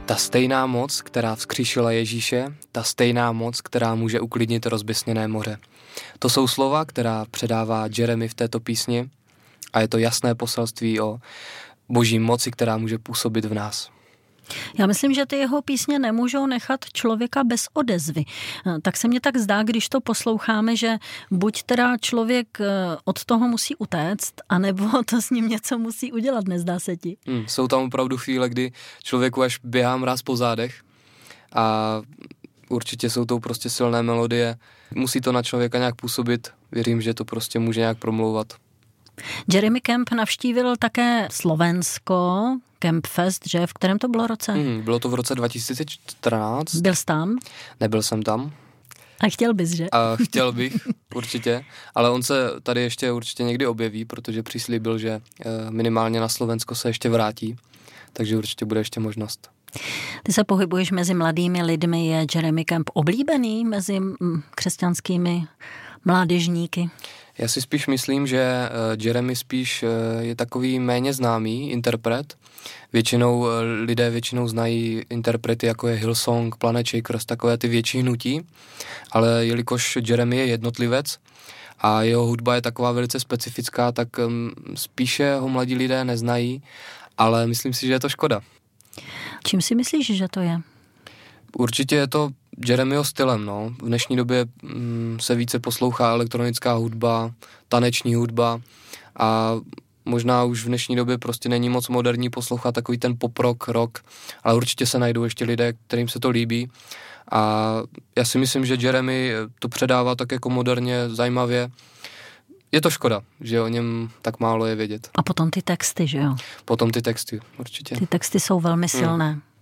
Ta stejná moc, která vzkříšila Ježíše, ta stejná moc, která může uklidnit rozběsněné moře. To jsou slova, která předává Jeremy v této písni a je to jasné poselství o boží moci, která může působit v nás. Já myslím, že ty jeho písně nemůžou nechat člověka bez odezvy. Tak se mně tak zdá, když to posloucháme, že buď teda člověk od toho musí utéct, anebo to s ním něco musí udělat, nezdá se ti? Jsou tam opravdu chvíle, kdy člověku až běhá mráz po zádech a určitě jsou to prostě silné melodie. Musí to na člověka nějak působit. Věřím, že to prostě může nějak promlouvat. Jeremy Camp navštívil také Slovensko, Campfest, že? V kterém to bylo roce? Bylo to v roce 2014. Byl jsi tam? Nebyl jsem tam. A chtěl bys, že? A chtěl bych, určitě. Ale on se tady ještě určitě někdy objeví, protože přislíbil, že minimálně na Slovensko se ještě vrátí. Takže určitě bude ještě možnost. Ty se pohybuješ mezi mladými lidmi. Je Jeremy Camp oblíbený mezi křesťanskými mládežníky? Já si spíš myslím, že Jeremy spíš je takový méně známý interpret. Lidé většinou znají interprety, jako je Hillsong, Planet Shakers, takové ty větší hnutí, ale jelikož Jeremy je jednotlivec a jeho hudba je taková velice specifická, tak spíše ho mladí lidé neznají, ale myslím si, že je to škoda. Čím si myslíš, že to je? Určitě je to Jeremyho stylem, no. V dnešní době se více poslouchá elektronická hudba, taneční hudba a možná už v dnešní době prostě není moc moderní poslouchat takový ten pop-rock, ale určitě se najdou ještě lidé, kterým se to líbí a já si myslím, že Jeremy to předává tak jako moderně, zajímavě. Je to škoda, že o něm tak málo je vědět. A potom ty texty, že jo? Potom ty texty, určitě. Ty texty jsou velmi silné.